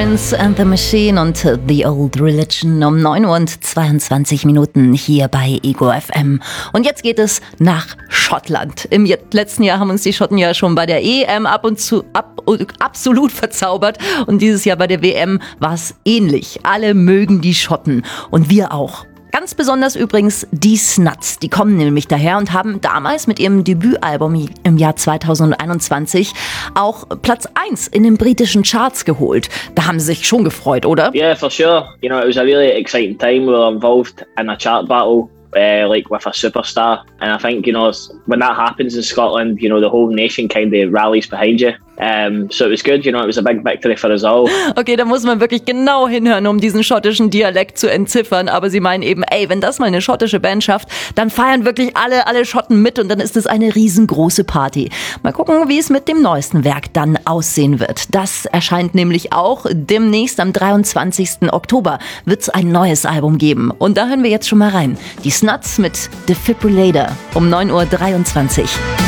Florence and the Machine und The Old Religion um 9 Uhr und 22 Minuten hier bei Ego FM. Und jetzt geht es nach Schottland. Im letzten Jahr haben uns die Schotten ja schon bei der EM absolut verzaubert. Und dieses Jahr bei der WM war es ähnlich. Alle mögen die Schotten und wir auch. Ganz besonders übrigens die Snuts. Die kommen nämlich daher und haben damals mit ihrem Debütalbum im Jahr 2021 auch Platz 1 in den britischen Charts geholt. Da haben sie sich schon gefreut, oder? Yeah, for sure. You know, it was a really exciting time. We were involved in a chart battle, like with a superstar. And I think, you know, when that happens in Scotland, you know, the whole nation kind of rallies behind you. So it was good, you know, it was a big victory for us all. Okay, da muss man wirklich genau hinhören, um diesen schottischen Dialekt zu entziffern. Aber sie meinen eben, wenn das mal eine schottische Band schafft, dann feiern wirklich alle Schotten mit und dann ist es eine riesengroße Party. Mal gucken, wie es mit dem neuesten Werk dann aussehen wird. Das erscheint nämlich auch demnächst am 23. Oktober wird es ein neues Album geben. Und da hören wir jetzt schon mal rein. Die Snuts mit Defibrillator um 9.23 Uhr.